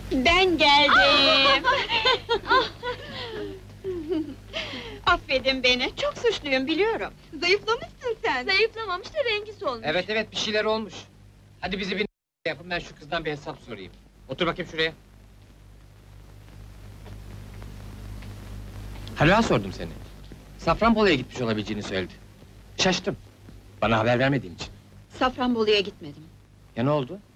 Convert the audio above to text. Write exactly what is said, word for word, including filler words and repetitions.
Ben geldim! Affedin beni, çok suçluyum biliyorum. Zayıflamışsın sen! Zayıflamamış da rengi solmuş. Evet evet, bir şeyler olmuş. Hadi bizi bir yapın, ben şu kızdan bir hesap sorayım. Otur bakayım şuraya. Haluk'a sordum seni. Safranbolu'ya gitmiş olabileceğini söyledi. Şaştım. Bana haber vermediğin için. Safranbolu'ya gitmedim. Ya ne oldu?